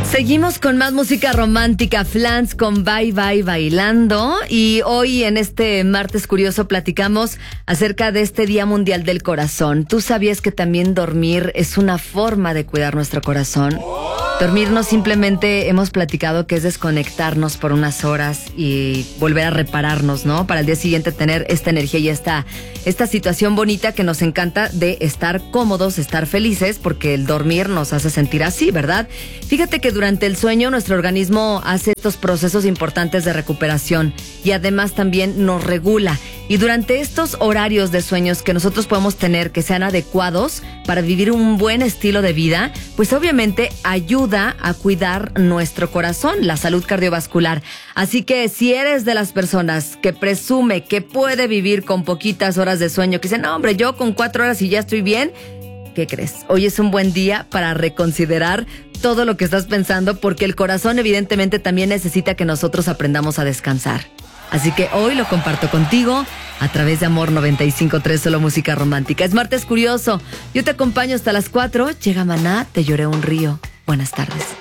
Seguimos con más música romántica, Flans con Bye Bye Bailando, y hoy en este martes curioso platicamos acerca de este Día Mundial del Corazón. ¿Tú sabías que también dormir es una forma de cuidar nuestro corazón? Dormir no simplemente hemos platicado que es desconectarnos por unas horas y volver a repararnos, ¿no? Para el día siguiente tener esta energía y esta situación bonita que nos encanta de estar cómodos, estar felices, porque el dormir nos hace sentir así, ¿verdad? Fíjate que durante el sueño nuestro organismo hace estos procesos importantes de recuperación y además también nos regula. Y durante estos horarios de sueños que nosotros podemos tener que sean adecuados para vivir un buen estilo de vida, pues obviamente ayuda a cuidar nuestro corazón, la salud cardiovascular. Así que si eres de las personas que presume que puede vivir con poquitas horas de sueño, que dice, no hombre, yo con 4 horas y ya estoy bien, ¿qué crees? Hoy es un buen día para reconsiderar todo lo que estás pensando, porque el corazón evidentemente también necesita que nosotros aprendamos a descansar. Así que hoy lo comparto contigo a través de Amor 95.3, solo música romántica. Es martes curioso. Yo te acompaño hasta las 4. Llega Maná, Te lloré un río. Buenas tardes.